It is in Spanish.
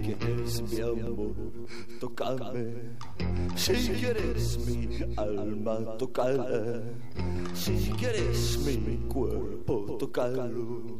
quieres mi amor, tócame. Si quieres mi alma, tócala. Si quieres mi cuerpo, tócalo.